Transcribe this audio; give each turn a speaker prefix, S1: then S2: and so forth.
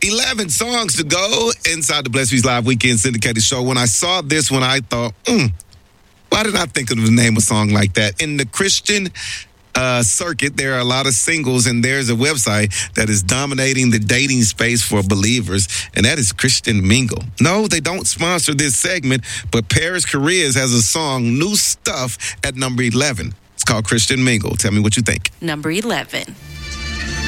S1: 11 songs to go inside the Blessed Beats Live Weekend Syndicated Show. When I saw this one, I thought, why did I think of the name of a song like that? In the Christian circuit, there are a lot of singles, and there's a website that is dominating the dating space for believers, and that is Christian Mingle. No, they don't sponsor this segment, but Paris Careers has a song, New Stuff, at number 11. It's called Christian Mingle. Tell me what you think.
S2: Number 11.